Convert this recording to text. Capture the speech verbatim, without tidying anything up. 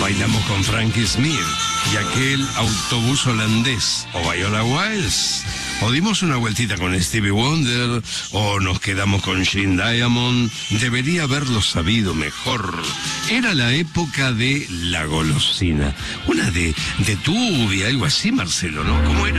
bailamos con Frankie Smith y aquel autobús holandés, o Viola Wilds, o dimos una vueltita con Stevie Wonder, o nos quedamos con Gene Diamond. Debería haberlo sabido mejor. Era la época de la golosina, una de, de Tubi, algo así, Marcelo, ¿no? ¿Cómo era?